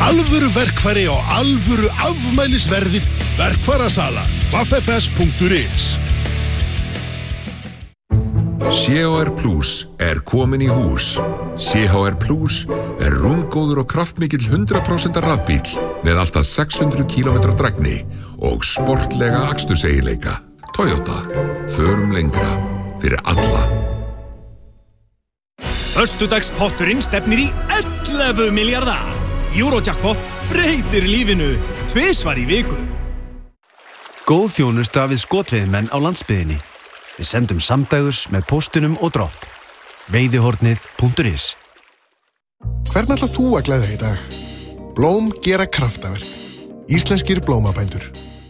Alvöru verkfæri og alvöru afmælisverði. Verkfærasala. www.ffs.is. CHR Plus komin í hús. CHR Plus rúmgóður og kraftmikill 100% rafbíll með alltaf 600 km drægni og sportlega aksturseiginleika. Toyota. Förum lengra fyrir alla. Föstudagspotturinn stefnir í 11 milljarða. Eurojackpot breytir lífinu 2 svar í viku. Góð þjónusta við skotveiðmenn á landsbyggðinni. Við sendum samdægurs með póstunum og dropp. Veiðihornið.is. Hvern ætlar þú að gleðja í dag? Blóm gera kraftaverk. Íslenskir blómabændur.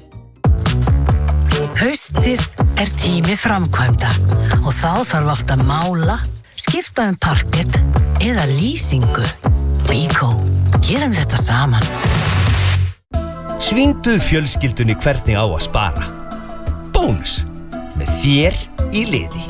Haustið tími framkvæmda og þá þarf oft að mála, skipta parkett eða lýsingu. Bíkó, gerum þetta saman. Svíngdu fjölskyldunni hvernig á að spara. Bónus, með þér í liði.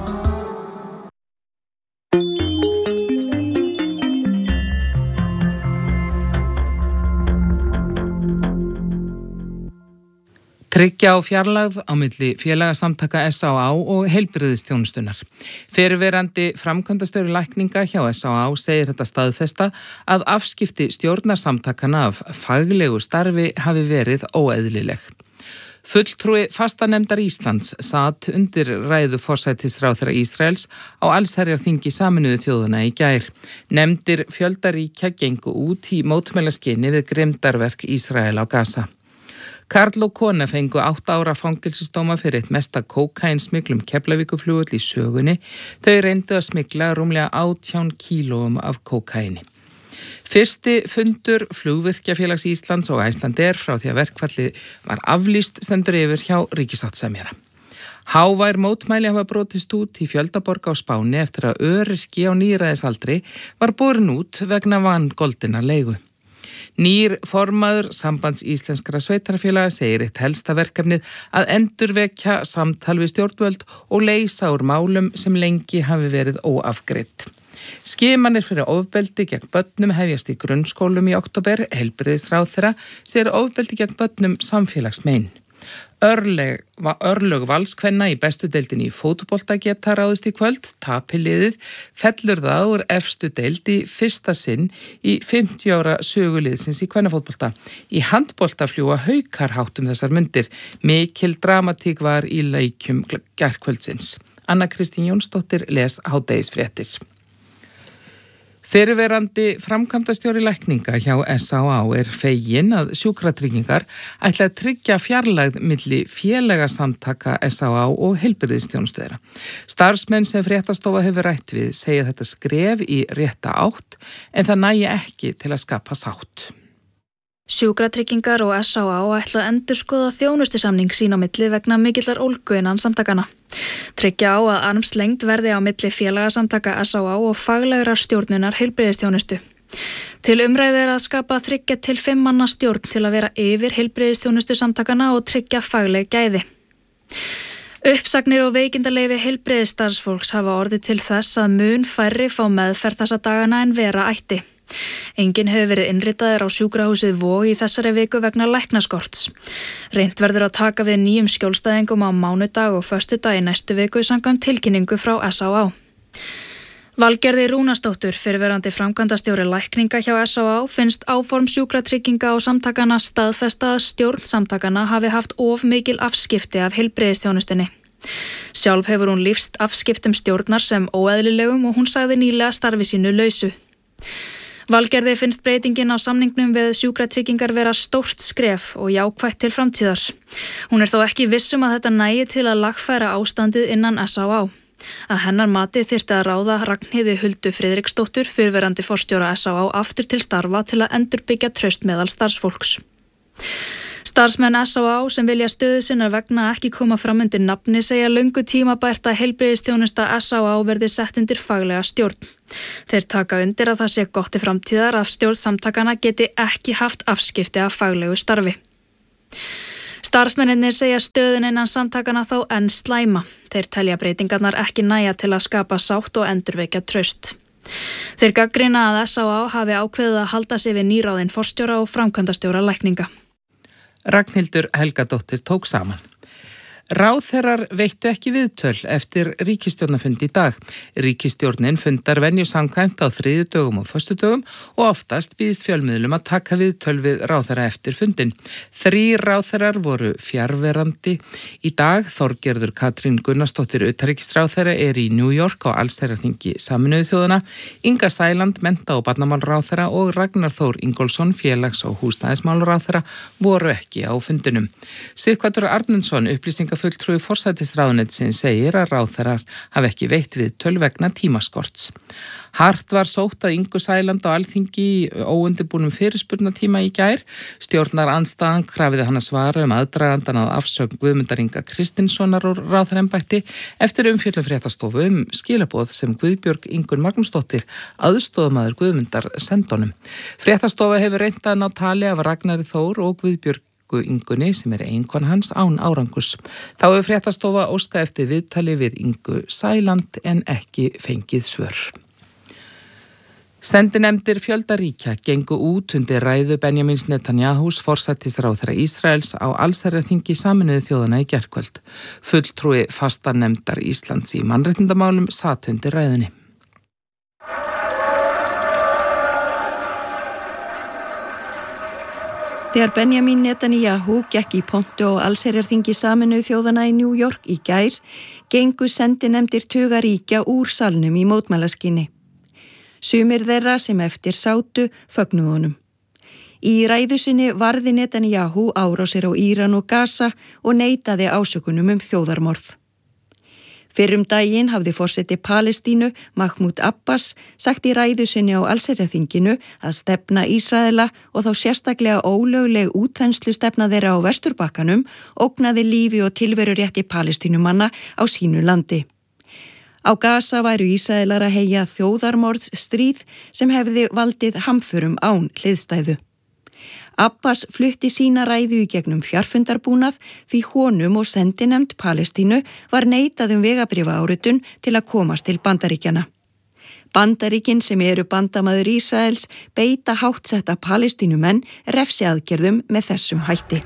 Tryggja á fjarlægð á milli félagasamtaka SÁÁ og heilbrigðisþjónustunnar. Fyrrverandi framkvæmdastjóri lækninga hjá SÁÁ segir þetta staðfesta að afskipti stjórnarsamtakana af faglegu starfi hafi verið óeðlileg. Fulltrúi fastanefndar Íslands sat undir ræðu forsætisráðherra Ísraels á allsherjarþingi Sameinuðu þjóðanna í gær. Nefndir fjöldaríkja gengu út í mótmælaskyni við grimmdarverk Ísrael á Gaza. Karl og kona fengu 8 ára fangelsisdóma fyrir eitt mesta kókainsmiglum Keflavíkurflugvöll í sögunni. Þau reyndu að smygla rúmlega 18 kílóum af kókaini. Fyrsti fundur Flugvirkjafélags Íslands og Icelandair frá því að verkfalli var aflýst stendur yfir hjá ríkissáttasemjara. Hávær mótmæli hafa brotist út í fjöldaborg á Spáni eftir að öryrki á níræðisaldri var borin út vegna vangoldinnar leigu. Nýr formaður Sambands íslenskra sveitarfélaga segir eitt helsta verkefnið að endurvekja samtal við stjórnvöld og leysa úr málum sem lengi hafi verið óafgreidd. Skimanir fyrir ofbeldi gegn börnum hefjast í grunnskólum í október. Heilbrigðisráðherra segir ofbeldi gegn börnum samfélagsmein. Örlög valskvenna í bestu deildinni í fótbolta geta ráðist í kvöld. Tapiliðið fellur það úr efstu deild í fyrsta sinn í 50 ára söguliðsins í kvennafótbolta. Í handbolta fljúga Haukar háttum þessar mundir. Mikil dramatík var í leikjum gærkvöldsins. Anna Kristín Jónsdóttir les hádegisfréttir. Fyrrverandi framkvæmdastjóri lækninga hjá SÁÁ feginn að sjúkratryggingar ætla að tryggja fjarlægð milli félagasamtaka SÁÁ og heilbrigðisþjónustu þeirra. Starfsmenn sem fréttastofa hefur rætt við segja þetta skref í rétta átt en það nægi ekki til að skapa sátt. Sjúkratryggingar og SÁÁ ætla að endurskoða þjónustusamning sín á milli vegna mikillar ólgu innan samtakana. Tryggja á að armslengd verði á milli félagasamtaka SÁÁ og faglegrar stjórnunar heilbrigðisþjónustu. Til umræðu að skapa 3 til 5 manna stjórn til að vera yfir heilbrigðisþjónustu samtakana og tryggja fagleg gæði. Uppsagnir og veikindaleyfi heilbrigðisstarfsfólks hafa orðið til þess að mun færri fá meðferð þessa dagana en vera ætti. Enginn hefur verið innritaður á sjúkrahúsið Vog í þessari viku vegna læknaskorts. Reynt verður að taka við nýjum skjólstæðingum á mánudag og föstudag í næstu viku samkvæmt tilkynningu frá SÁÁ. Valgerði Rúnasdóttur, fyrrverandi framkvæmdastjóri lækninga hjá SÁÁ, finnst áform sjúkratrygginga og samtakana staðfesta að stjórn samtakana hafi haft of mikil afskipti af heilbrigðisþjónustunni. Sjálf hefur hún lífst afskiptum stjórnar sem óeðlilegum og hún sagði nýlega starfi sínu lausu. Valgerði finnst breytingin á samningnum við sjúkratryggingar vera stórt skref og jákvætt til framtíðar. Hún þó ekki viss að þetta nægi til að lagfæra ástandið innan SÁÁ. Að hennar mati þyrfti að ráða Ragnheiði Huldu Friðriksdóttur, fyrrverandi forstjóra SÁÁ, aftur til starfa til að endurbyggja traust meðal starfsfólks. Starfsmenn SÁÁ sem vilja stöðu sinnar vegna ekki koma fram undir nafni segja löngu tímabært að heilbrigðisþjónusta SÁÁ verði sett undir faglega stjórn. Þeir taka undir að það sé gott til framtíðar að stjórnsamtakana geti ekki haft afskipti af faglegu starfi. Starfsmennirnir segja stöðun innan samtakana þó enn slæma. Þeir telja breytingarnar ekki nægja til að skapa sátt og endurvekja traust. Þeir gagnrýna að S.A.A. hafi ákveðið að halda sig við nýráðin forstjóra og framkvæmdastjóra lækninga. Ragnhildur Helgadóttir tók saman. Ráðherrar veittu ekki viðtöl eftir ríkisstjórnarfund í dag. Ríkisstjórnin fundar venju samkvæmt á þriðjudögum og föstudögum og oftast býðst fjölmiðlum að taka viðtöl við ráðherra eftir fundin. 3 ráðherrar voru fjarverandi í dag. Þorgerður Katrín Gunnarsdóttir utanríkisráðherra er í New York á allsherjarþingi Sameinuðu þjóðanna. Inga Sæland, mennta- og barnamálaráðherra og Ragnar Þór Ingólfsson, félags- og húsnæðismálaráðherra voru ekki á fundinum. Sighvatur Arnundsson, fulltrúi forsætisráðuneytisins, segir að ráðherrar hafi ekki veitt viðtöl vegna tímaskorts. Hart var sótt að Ingu Sæland á Alþingi í óundirbúnum fyrirspurnatíma í gær. Stjórnarandstaðan krafði hann að svara aðdragandan að afsögn Guðmundar Inga Kristinssonar og ráðherraembætti eftir umfjöllun Fréttastofu skilaboð sem Guðbjörg Ingunn Magnúsdóttir, aðstoðamaður Guðmundar, sendonum. Fréttastofa hefur reynt að ná tali af Ragnari Þór og Guðbjörg Ingunni sem er eiginkona hans án árangurs. Þá hefur Fréttastofa óskað eftir viðtali við Ingu Sæland en ekki fengið svör. Sendinefndir fjölda ríkja gengu út undir ræðu Benjamins Netanyahus, forsætisráðherra Ísraels, á allsherjarþingi Sameinuðu þjóðanna í gærkvöld. Fulltrúi fastanefndar Íslands í mannréttindamálum sat undir ræðunni. Þegar Benjamin Netanyahu gekk í pontu á allsherjarþingi Sameinuðu þjóðanna í New York í gær, gengu sendinefndir tuga ríkja úr salnum í mótmælaskyni. Sumir þeirra sem eftir sátu fögnuðu honum. Í ræðu sinni varði Netanyahu árásir á Íran og Gaza og neitaði ásökunum þjóðarmorð. Fyrrum daginn hafði forseti Palestínu, Mahmoud Abbas, sagt í ræðu sinni á allsherjarþinginu að stefna Ísraela og þá sérstaklega ólögleg útþenslu stefna þeirra á Vesturbakkanum ógnaði lífi og tilverurétti Palestínumanna á sínu landi. Á Gaza væru Ísraelar að heyja þjóðarmorðs stríð sem hefði valdið hamförum án hliðstæðu. Abbas flutti sína ræðu í gegnum fjarfundarbúnað því honum og sendinefnd Palestínu var neitað vegabréfaáritun til að komast til Bandaríkjanna. Bandaríkin sem eru bandamaður Ísraels beita háttsetta Palestínumenn refsiaðgerðum með þessum hætti.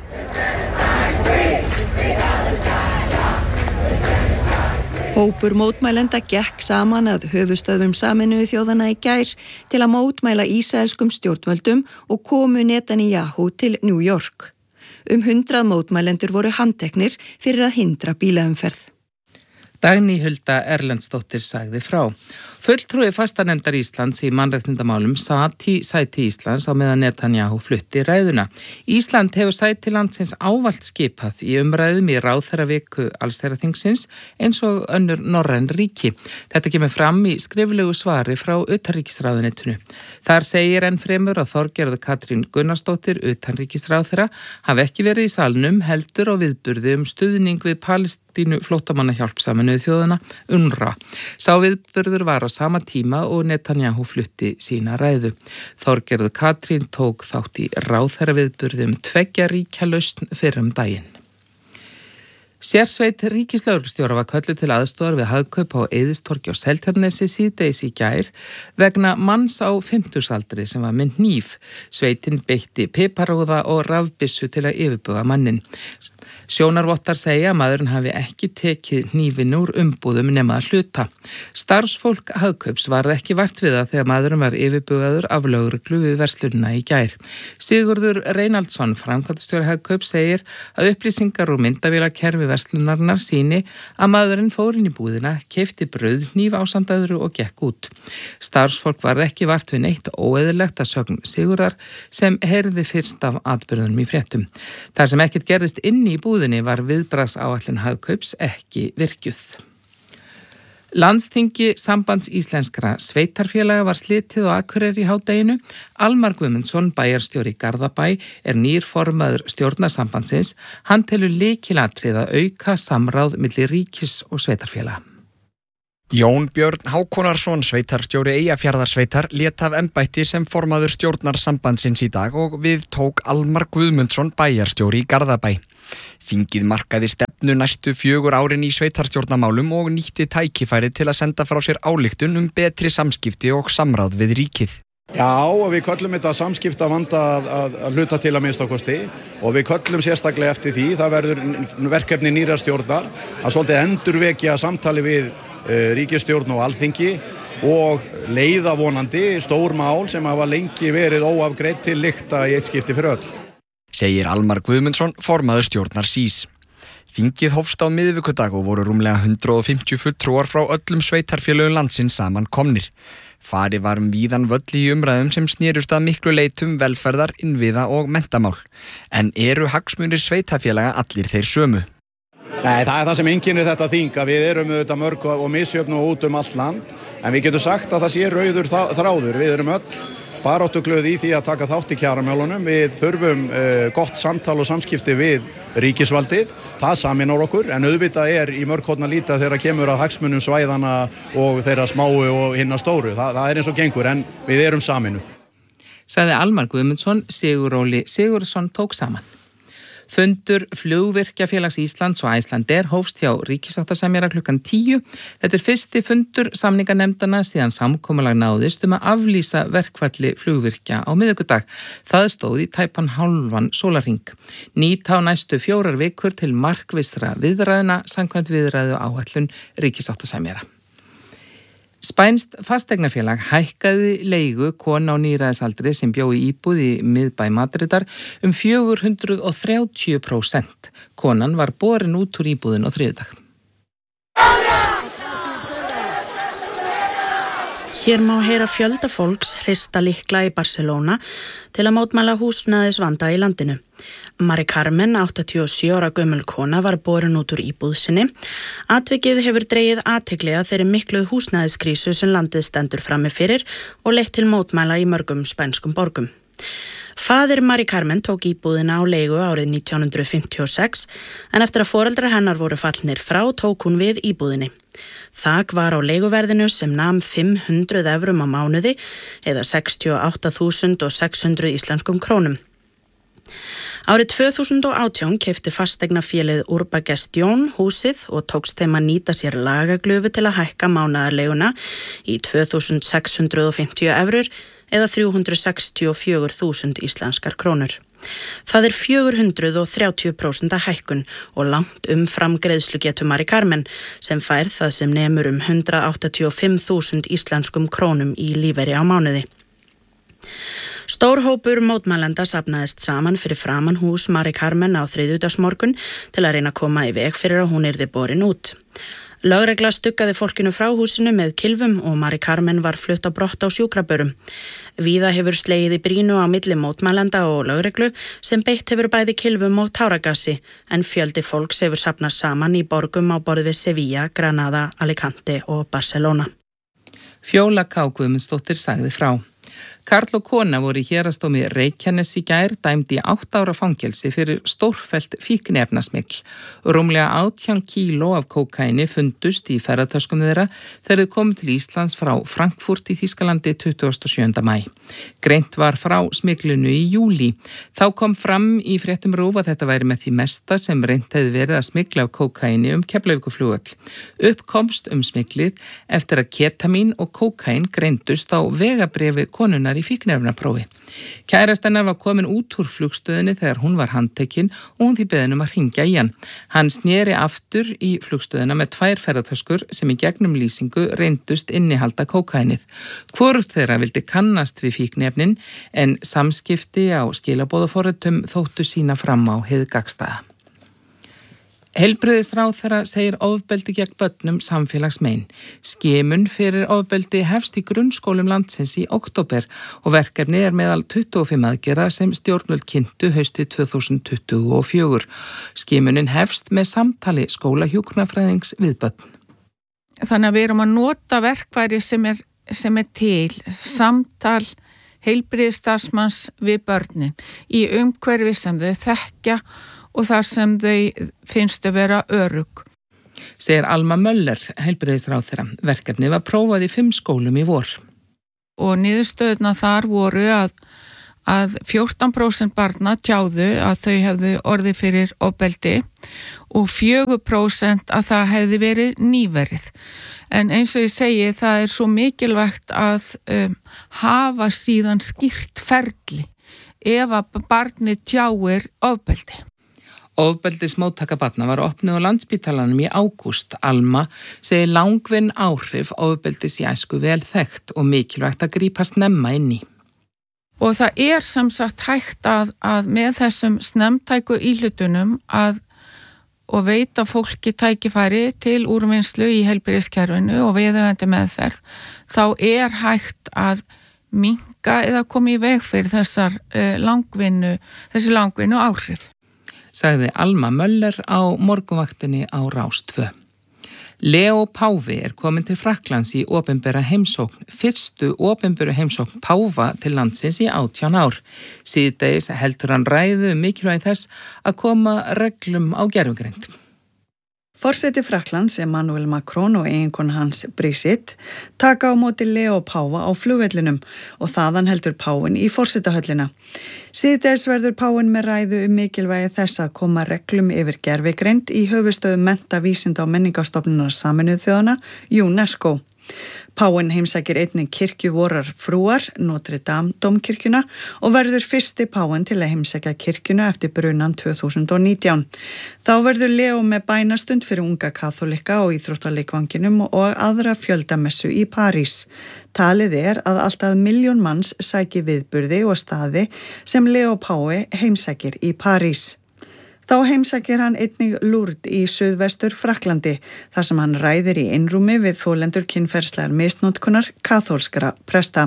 Hópur mótmælenda gekk saman að höfuðstöðvum Sameinuðu þjóðanna í gær til að mótmæla ísraelskum stjórnvöldum og komu Netanyahu til New York. 100 mótmælendur voru handteknir fyrir að hindra bílaumferð. Dagný Hulda Erlendsdóttir sagði frá. Fulltrúi fastanefndar Íslands í mannréttindamálum sat í sæti Íslands á meðan Netanyahu flutti ræðuna. Ísland hefur sæti landsins ávallt skipað í umræðum í ráðherraviku allsherjarþingsins eins og önnur norræn ríki. Þetta kemur fram í skriflegu svari frá utanríkisráðuneytinu. Þar segir enn fremur að Þorgerður Katrín Gunnarsdóttir, utanríkisráðherra, hafi ekki verið í salnum heldur á viðburði stuðning við Palestínu flóttamannahjálp Sameinuðu þjóðanna, UNRWA. Sá viðburður var á sama tíma og Netanyahu flutti sína ræðu. Þorgerður Katrín tók þátt í ráðherraviðburði 2 ríkja lausn fyrrum daginn. Sérsveit ríkislögreglustjóra var kölluð til aðstoðar við hagkaup á Eiðistorgi á Seltjarnarnesi síðdegis í gær vegna manns á 50-aldri sem var með hníf. Sveitin beitti piparúða og rafbyssu til að yfirbuga mannin. Sjónarvottar segja að maðurinn hafi ekki tekið hnífinn úr umbúðum nema að hluta. Starfsfólk hagkaups varð ekki vart við það þegar maðurinn var yfirbugaður af lögreglu við verslunina í gær. Sigurður Reynaldsson, framkvæmdastjóri hagkaups, segir að upplýsingar úr myndavélakerfi verslunarnar síni að maðurinn fór inn í búðina, keypti brauðhníf ásamt öðru og gekk út. Starfsfólk varð ekki vart við neitt óeðlilegt að sögn Sigurðar sem heyrði fyrst af atburðunum í fréttum. Þar sem ekkert gerðist inni í búðinni var viðbragðsáætlun hagkaups ekki virkjuð. Landsþingi Sambands íslenskra sveitarfélaga var slitið á Akureyri í hádeginu. Almar Guðmundsson, bæjarstjóri í Garðabæ, er nýr formaður stjórnarsambandsins. Hann telur lykilatriði að auka samráð milli ríkis og sveitarfélaga. Jón Björn Hákonarsson, sveitarstjóri Eyjafjarðarsveitar, lét af embætti sem formaður stjórnarsambandsins í dag og við tók Almar Guðmundsson, bæjarstjóri í Garðabæ. Þingið markaði stefnu stefnu næstu 4 árin í sveitarstjórnarmálum og nýtti tækifærið til að senda frá sér ályktun betri samskipti og samráð við ríkið. Já, og við köllum þetta samskiptavanda að hluta til að minnsta kosti og við köllum sérstaklega eftir því, það verður verkefni nýrra stjórnar að svolítið endurvekja samtali við ríkisstjórn og Alþingi og leiða vonandi stór mál sem hafa lengi verið óafgreidd til lykta í eitt skipti fyrir öll. Segir Almar Guðmundsson, formaður stjórnar SÍS. Þingið hófst á miðvikudag og voru rúmlega 150 fulltrúar frá öllum sveitarfélögum landsins saman komnir. Farið var víðan völl í umræðum sem snerust að miklu leitum velferðar, innviða og menntamál. En eru hagsmunir sveitarfélaga allir þeir sömu? Nei, það það sem einkennir þetta þing að við erum auðvitað mörg og misjöfn og út allt land. En við getum sagt að það sé rauður þráður. Við erum öll baráttuglöð í því að taka þátt í kjaramálunum. Við þurfum gott samtal og samskipti við ríkisvaldið. Það saminar okkur, en auðvitað í mörg horn að líta þegar kemur að hagsmunum svæðana og þeirra smáu og hinna stóru. Það eins og gengur, en við erum saminu. Sagði Almar Guðmundsson, Siguróli Sigurðsson tók saman. Fundur Flugvirkjafélags Íslands og Icelandair hófst hjá ríkissáttasemjara klukkan 10. Þetta fyrsti fundur samninganefndana síðan samkomulag náðist að aflýsa verkfalli flugvirkja á miðvikudag. Það stóð í tæpan hálfan sólarhring. Nýta á næstu 4 vikur til markvissra viðræðna samkvæmt viðræðu áætlun ríkissáttasemjara. Spænskt fasteignafélag hækkaði leigu konu á níræðisaldri sem bjó í íbúð í miðbæ Madridar 430%. Konan var borin út úr íbúðin á þriðjudag. Hér má heyra fjölda fólks hrista lykla í Barcelona til að mótmæla húsnæðisvanda í landinu. Mari Carmen, 87 ára gömul kona, var borin út úr íbúð sinni. Atvikið hefur dregið athygli að þeirri miklu húsnæðiskrísu sem landið stendur frammi fyrir og leitt til mótmæla í mörgum spænskum borgum. Faðir Mari Carmen tók íbúðina á leigu árið 1956 en eftir að foreldrar hennar voru fallnir frá tók hún við íbúðinni. Þak var á leiguverðinu sem nam 500 evrum á mánuði eða 68.600 íslenskum krónum. Árið 2018 keypti fasteignafélagið Urbagestjón húsið og tókst þeim að nýta sér lagaglufu til að hækka mánaðarleiguna í 2.650 evrur eða 364.000 íslenskar krónur. Það 430% hækkun og langt umfram greiðslugetu Mari Carmen sem fær það sem nemur 185.000 íslenskum krónum í lífeyri á mánuði. Stór hópur mótmælenda safnaðist saman fyrir framan hús Mari Carmen á þriðjudagsmorgun til að reyna að koma í veg fyrir að hún yrði borin út. Lögregla stuggaði fólkinu frá húsinu með kylfum og Mari Carmen var flutt á brott á sjúkrabörum. Víða hefur slegið í brýnu á milli mótmælenda og lögreglu sem beitt hefur bæði kylfum og táragasi en fjöldi fólks hefur safnast saman í borgum á borð við Sevilla, Granada, Alicante og Barcelona. Fjóla K. Guðmundsdóttir sagði frá. Karl og kona voru í héraðsdómi Reykjanes í gær dæmd í 8 ára fangelsi fyrir stórfellt fíkniefnasmygl. Rúmlega 18 kíló af kókaini fundust í ferðatöskum þeirra þegar þau komu til Íslands frá Frankfurt í Þýskalandi 27. maí. Greint var frá smiglunu í júlí. Þá kom fram í fréttum RÚV að þetta væri með því mesta sem reynt hefði verið að smygla af kókaini Keflavíkurflugvöll. Upp komst smiglið eftir að ketamín og kókain greindust á vegabréfi konunnar í fíkniefnaprófi. Kærasti hennar var komin út úr flugstöðinni þegar hún var handtekin og hún því beðin að hringja í hann. Hann sneri aftur í flugstöðina með 2 ferðatöskur sem í gegnum lýsingu reyndust innihalda kókainið. Hvorugt þeirra vildi kannast við fíkniefnin en samskipti á skilaboðaforritum þóttu sína fram á hið gagnstæða. Heilbrigðisráðherra segir ofbeldi gegn börnum samfélagsmein. Skimun fyrir ofbeldi hefst í grunnskólum landsins í október og verkefni meðal 25 aðgerða sem stjórnvöld kynntu haustið 2024. Skimunin hefst með samtali skólahjúkrunarfræðings við börn. Þannig að við erum að nota verkfæri sem er til, samtal heilbrigðisstarfsmanns við börnin í umhverfi sem þau þekkja og þar sem þau finnst að vera örugg. Segir Alma Möller, heilbrigðisráðherra. Verkefnið var prófað í 5 skólum í vor. Og niðurstöðuna þar voru að 14% barna tjáðu að þau hefðu orðið fyrir ofbeldi og 4% að það hefði verið nýverið. En eins og ég segi, það er svo mikilvægt að hafa síðan skýrt ferli ef að barnið tjáir ofbeldi. Ofbeldismóttaka barna var opnuð á Landspítalanum í ágúst. Alma segir langvinn áhrif ofbeldis í æsku vel þekkt og mikilvægt að grípa snemma inn í. Og það er sem sagt hægt að með þessum snemmtæku íhlutunum og veita fólki tækifæri til úrvinnslu í heilbrigðiskerfinu og viðeigandi meðferð, þá er hægt að minnka eða koma í veg fyrir þessi langvinnu áhrif. Sagði Alma Möller á morgunvaktinni á Rás 2. Leo Páfi er komin til Frakklands í opinbera heimsókn, fyrstu opinberu heimsókn páfa til landsins í 18 ár. Síðdegis heldur hann ræðu mikilvægi þess að koma reglum á gervigreind. Forseti Frakklands, Emmanuel Macron og eiginkona hans Brigitte taka á móti Leo Páfa á flugvellinum og þaðan heldur páfinn í forsetahöllina. Síðdegis verður páfinn með ræðu mikilvægi þess að koma reglum yfir gervigreind í höfuðstöðu mennta, vísinda og menningarstofnunar Sameinuðu þjóðanna, UNESCO. Páfinn heimsækir einnig kirkju vorar frúar, Notre Dame dómkirkjuna og verður fyrsti páfinn til að heimsækja kirkjuna eftir brunan 2019. Þá verður Leo með bænastund fyrir unga kaþólika og íþróttaleikvanginum og aðra fjöldamessu í París. Talið er að allt að 1 milljón manns sæki viðburði og staði sem Leo Páfi heimsækir í París. Þá heimsækir hann einnig Lourdes í suðvestur Frakklandi, þar sem hann ræðir í einrúmi við þolendur kynferðislegar misnotkunar kaþólskra presta.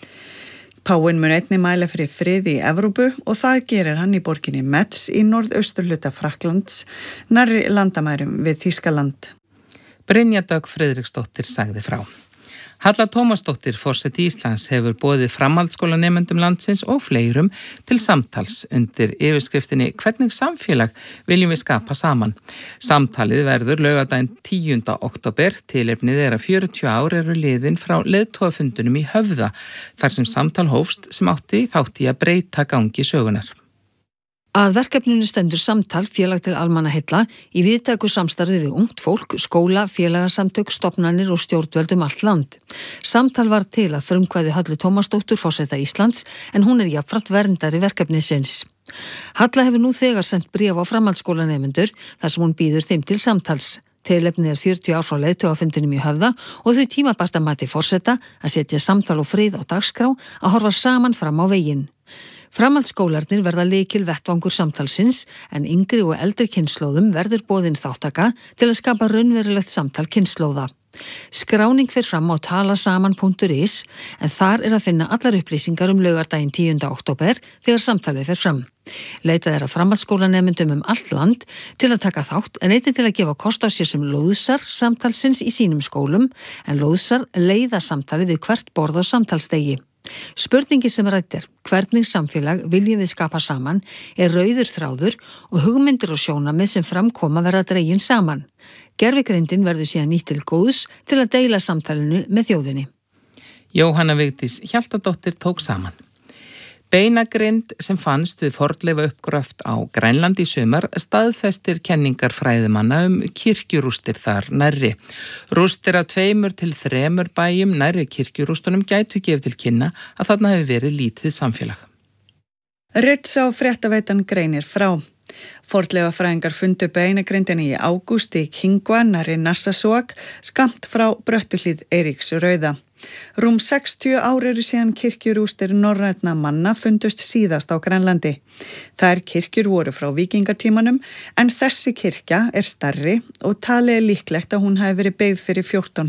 Páfinn mun einnig mæla fyrir friði í Evrópu og það gerir hann í borginni Metz í norðausturhluta Frakklands, nærri landamærum við Þýskaland. Brynja Dögg Friðriksdóttir sagði frá. Halla Tómasdóttir, forseti Íslands, hefur boðið framhaldsskólanemendum landsins og fleirum til samtals undir yfirskriftinni Hvernig samfélag viljum við skapa saman. Samtalið verður laugardaginn 10. október, tilefnið er að 40 ár eru liðin frá leiðtogafundunum í Höfða, þar sem samtal hófst sem átti þátt í að breyta gangi sögunar. Að verkefninu stendur samtal félag til almannaheilla í viðtæku samstarfi við ungt fólk, skóla, félagasamtök, stofnanir og stjórnvöld allt land. Samtal var til að frumkvæði Höllu Tómasdóttur, forseta Íslands, en hún er jafnframt verndari verkefnisins. Halla hefur nú þegar sendt bréf á framhaldsskólanemendur þar sem hún býður þeim til samtals. Tilefnið er 40 ár frá leiðtogafundinum í Höfða og þau tímabært að mati forseta að setja samtal og frið á dagskrá að horfa saman fram á veginn. Framhaldsskólarnir verða lykil vettvangur samtalsins en yngri og eldri kynslóðum verður boðin þáttaka til að skapa raunverulegt samtal kynslóða. Skráning fer fram á talasaman.is en þar er að finna allar upplýsingar laugardaginn 10. október þegar samtalið fer fram. Leitað er að framhaldsskólanemendum allt land til að taka þátt en einnig til að gefa kost á sér sem lóðsar samtalsins í sínum skólum en lóðsar leiða samtalið við hvert borð á samtalsdegi. Spurningi sem rætt er hvernig samfélag viljum við skapa saman er rauður þráður og hugmyndir og sjónamið sem framkoma verða dregin saman. Gervigreindin verður síðan nýtt til góðs til að deila samtalinu með þjóðinni. Jóhanna Vigdís Hjaltadóttir tók saman. Beinagrind sem fannst við fornleifa uppgröft á Grænlandi í sumar staðfestir kenningar fræðimanna kirkjurústir þar nærri. Rústir af 2 til 3 bæjum nærri kirkjurústunum gætu gefið til kynna að þarna hefur verið lítið samfélag. Ritsa og fréttaveitan greinir frá. Fornleifafræðingar fundu beinagrindinni í ágúst í Kingwa nærri Narsarsuaq skammt frá Bröttuhlíð Eiríks rauða. Rúm 60 ár eru síðan kirkjurústir norrænna manna fundust síðast á Grænlandi. Þær kirkjur voru frá víkingatímanum en þessi kirkja er stærri og talið er líklegt að hún hafi verið byggð fyrir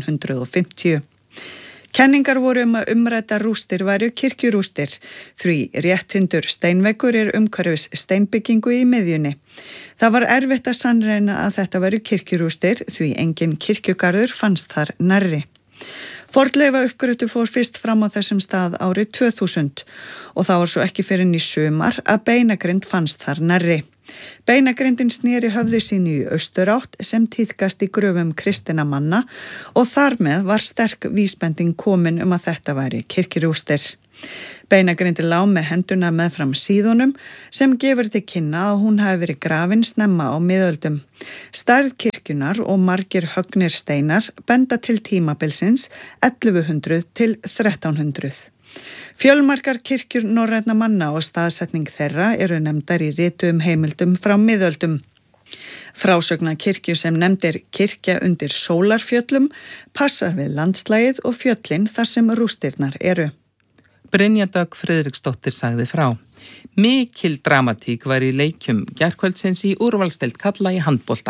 1450. Kenningar voru að umræddar rústir væru kirkjurústir því réttindur steinveggur er umhverfis steinbyggingu í miðjunni. Það var erfitt að sannreyna að þetta væru kirkjurústir því engin kirkjugarður fannst þar nærri. Fornleifa uppgröftur fór fyrst fram á þessum stað árið 2000 og það var svo ekki fyrr en í sumar að beinagrind fannst þar nærri. Beinagrindin sneri höfði sínu í austurátt sem tíðkast í gröfum kristinna manna og þar með var sterk vísbending komin að þetta væri kirkjurústir. Beinagrindin lá með henduna meðfram síðunum sem gefur til kynna að hún hafi verið grafin snemma á miðöldum. Stærð kirkjunar og margir höggnir steinar benda til tímabilsins 1100 til 1300. Fjölmargar kirkjur norrænna manna og staðsetning þeirra eru nefndar í rituðum heimildum frá miðöldum. Frásögna kirkju sem nefndir kirkja undir sólarfjöllum passar við landslagið og fjöllin þar sem rústirnar eru. Brynja Dögg Friðriksdóttir sagði frá. Mikil dramatík var í leikjum gærkvöldsins í úrvalsdeild karla í handbolta.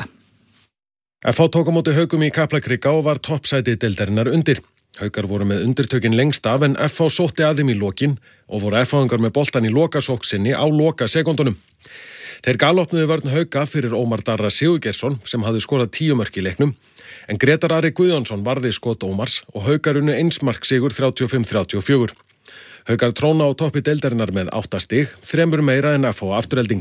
FH tók á móti Haugum í Kaplakrika og var toppsæti deildarinnar undir. Haukar voru með undirtökin lengst af en FH sótti að þeim í lokin og voru FH-ingar með boltan í lokasókn sinni á loka sekúndunum. Þeir galopnuðu vörn Hauka fyrir Ómar Darra Sigurgeirsson sem hafði skorað 10 mörk í leiknum en Gretar Ari Guðjónsson varði skot Ómars og Haukar unnu 1 mark sigur 35-34. Haukar tróna á toppi deildarinnar með 8 stig, 3 meira en FH afturelding.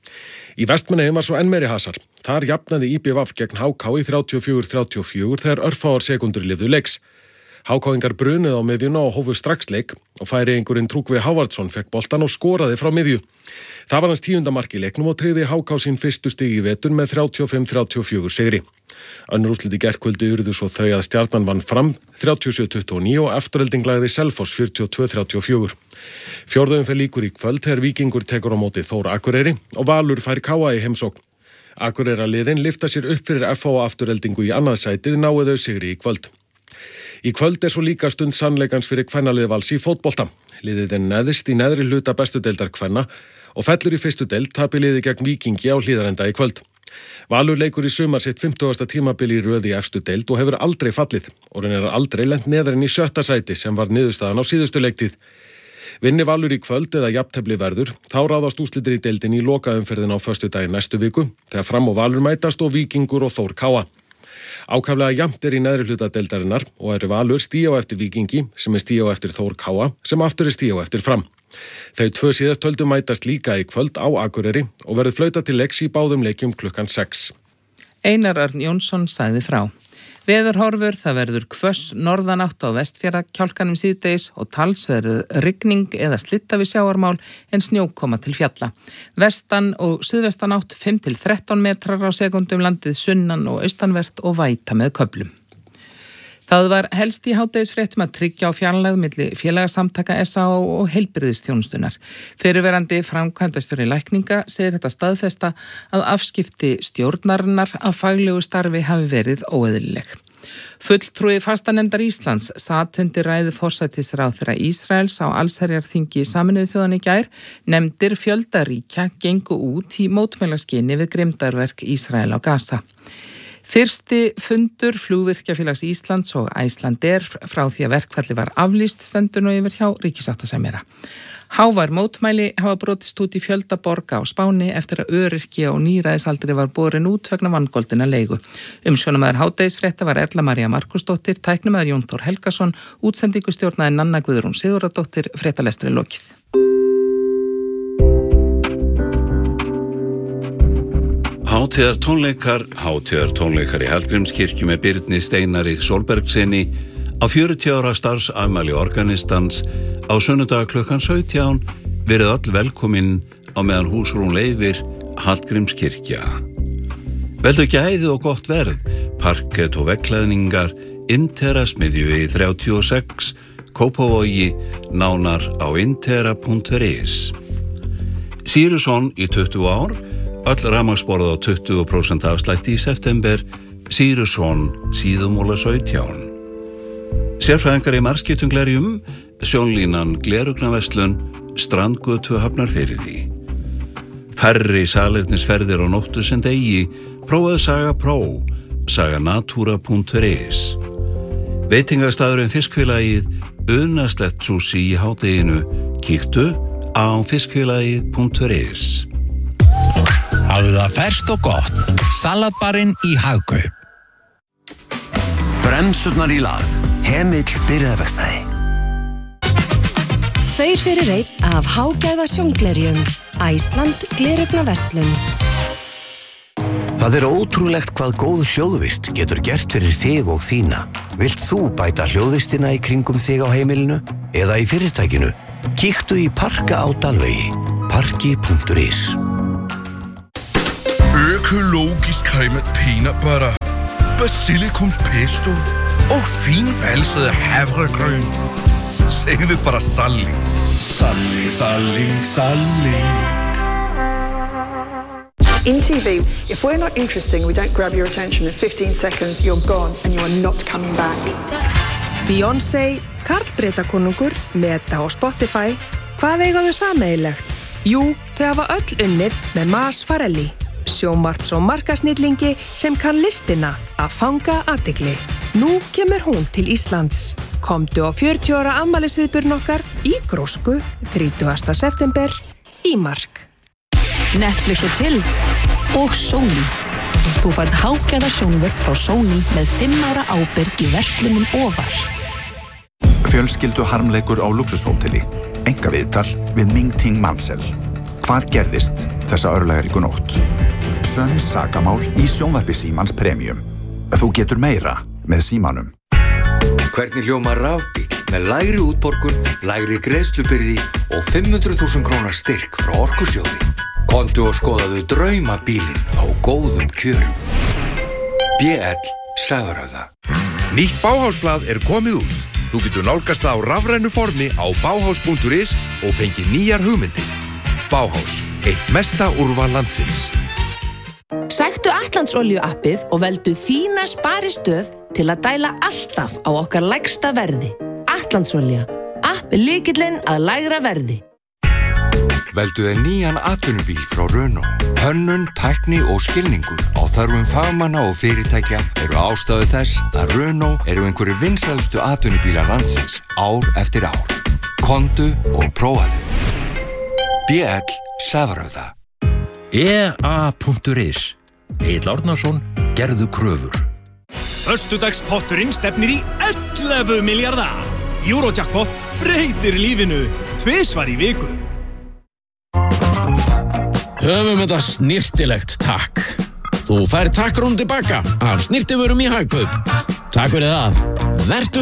Í Vestmannaeyjum var svo enn meiri hasar. Þar jafnaði IBVF gegn HK í 34-34 þegar örfáar sekundur lifðu leiks. HK-ingar brunuð á miðjuna og hófu strax leik og Færeyingurinn Tryggvi Hávardsson fekk boltan og skoraði frá miðju. Það var hans 10. mark í leiknum og tryggði HK sín fyrstu stig í vetur með 35-34 sigri. Önnur úrslit í gærkvöldi urðu svo þau að Stjarnan vann Fram 37-29 og Afturelding lagði Selfoss 42-34. Fjórða umferð lýkur í kvöld þegar Víkingur tekur á móti Þór Akureyri og Valur fær KA í heimsókn. Akureyrarliðin lyfta sér upp fyrir FH og Aftureldingu í annað sætið náu þau sigri í kvöld. Í kvöld svo líka stund sannleikans fyrir kvennalið Vals í fótbolta. Liðið neðst í neðri hluta bestu deildar kvenna og fellur í fyrstu deild tapi liðið gegn Víkingi á Hlíðarenda í kvöld. Valur leikur í sumar sitt 50. tímabil í röð í efstu deild og hefur aldrei fallið og hann aldrei lent neðar en í 7. sæti sem var niðurstaðan á síðustu leiktíð. Vinni Valur í kvöld eða jafntefli verður, þá ráðast úrslitir í deildin í lokaumferðin á föstudaginn næstu viku þegar Fram og Valur mætast og Víkingur og Þór KA. Ákaflega jafnt í neðri hluta deildarinnar og Valur stíu á eftir Víkingi sem stíu á eftir Þór KA sem aftur stíu á eftir Fram. Þau tvö síðast töldu mætast líka í kvöld á Akureyri og verður flautað til leiks í báðum leikjum klukkan 6. Einar Örn Jónsson sagði frá. Veðurhorfur, það verður hvöss norðanátt á Vestfjarðakjálkanum síðdegis og talsverð rigning eða slitta við sjávarmál en snjókoma til fjalla. Vestan og suðvestanátt 5-13 metrar á sekundum landið sunnan og austanvert og væta með köflum. Það var helst í hádegisfréttum að tryggja á fjarlægð milli félagasamtaka SA og heilbrigðisþjónustunar. Fyrirverandi framkvæmdastjóri lækninga segir þetta staðfesta að afskipti stjórnarinnar af faglegu starfi hafi verið óeðlileg. Fulltrúi fastanefndar Íslands sat undir ræðu forsætisráðherra Ísraels á allsherjarþingi Sameinuðu þjóðanna í gær. Nefndir fjölda ríkja gengu út í mótmælaskyni við grimmdarverk Ísrael á Gaza. Fyrsti fundur Flugvirkjafélags Íslands og Icelandair frá því að verkfalli var aflýst stendur nú yfir hjá ríkissáttasemjara. Hávær mótmæli hafa brotist út í fjölda borga á Spáni eftir að öryrki og níræðisaldri var borin út vegna vangoldina leigu. Umsjónamaður hádegisfrétta var Erla María Markusdóttir, tæknimaður Jón Þór Helgason, útsendingustjórnaði Nanna Guðrún Sigurðardóttir, fréttalestri lokið. Hátíðartónleikar í Hallgrímskirkju með Birni Steinari Sólbergsinni á 40 ára starfsafmæli organistans á sunnudag klukkan 17 verið öll velkomin á meðan húsrún leyfir Hallgrímskirkja. Veldu gæði og gott verð, parkett og veggklæðningar, Intera smiðju í 36, Kópavogi, nánar á intera.is. Sýrusson í 20 ár, öll rafmagnsborð á 20% afslætti í september, Sýrusson, Síðumúla 17. Sérfræðingar í marskiptunglerjum, Sjónlínan Glerugnaverslun, Strandgötu Hafnarfirði. Færri salernisferðir á nóttu sem degi, prófaðu Saga Pro, saganatura.is. Veitingastæðurinn Fiskfélagið, unaslegt sushi í hádeginu, kíktu á fiskfélagið.is. Hafðu það ferskt og gott, salatbarinn í Hagkaup. Bremsurnar í lag, Hemill byrjaðverkstæði. 2 fyrir 1 af hágæða sjónglerjum, Iceland Glerugnaverslun. Það ótrúlegt hvað góð hljóðvist getur gert fyrir þig og þína. Vilt þú bæta hljóðvistina í kringum þig á heimilinu eða í fyrirtækinu? Kíktu í Parka á Dalvegi, parki.is. Økologisk cremet peanut butter, basilikumspesto og finvalset havregryn. Segðu bara salling. Salling, salling, salling. In TV, if we're not interesting, we don't grab your attention. In 15 seconds, you're gone and you are not coming back. Beyoncé, Karl Bretakonungur, Meta og Spotify. Hvað eiga þau sameiginlegt? Jú, þau hafa öll unnið með Mas Farelli, sjónvarps- og markasnillingi sem kann listina að fanga athygli. Nú kemur hún til Íslands. Komdu á 40 ára afmælisviðburðinn okkar í Grósku 30. september í Mark. Netflix og Chill og Sony. Þú færð hágæða sjónvörp frá Sony með 5 ára ábyrgð í verslunum ofar. Fjölskyldu harmleikur á luxushóteli. Engaviðtal við Ming Ting Mansell. Hvað gerðist þessa örlagaríku nótt? Sönn sakamál í sjónvarpi Símans Premium. Þú getur meira með Símanum. Hvernig hljómar rafbíll með lægri útborgun, lægri greiðslubyrði og 500.000 krónar styrk frá Orkusjóði? Komdu og skoðaðu draumabílinn á góðum kjörum. BL Sævarhöfða. Nýtt Bauhausblað komið út. Þú getur nálgast það á rafrænu formi á bauhaus.is og fengið nýjar hugmyndir. Bauhaus, eitt mesta úrval landsins. Sæktu Atlantsolíu appið og veldu þína sparistöð til að dæla alltaf á okkar lægsta verði. Atlantsolía, app lykillinn að lægra verði. Veldu þér nýjan atvinnubíl frá Renault. Hönnun, tækni og skilningur á þörfum fagmanna og fyrirtækja eru ástæðu þess að Renault eru einhverjir vinsælustu atvinnubílar landsins ár eftir ár. Komdu og prófaðu. BL Sævarhöfða. EA.is. Egill Árnason, gerðu kröfur. Föstudagspotturinn stefnir í 11 milljarða. Eurojackpot breytir lífinu 2 í viku. Höfum þetta snirtilegt takk. Þú fær takkrún tilbaka af snirtivörum í Hagkaup. Takk fyrir það. Vertu